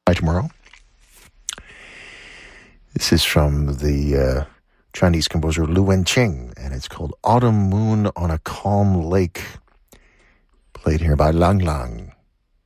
By tomorrow. This is from the Chinese composer Lu Wenqing, and it's called Autumn Moon on a Calm Lake, played here by Lang Lang.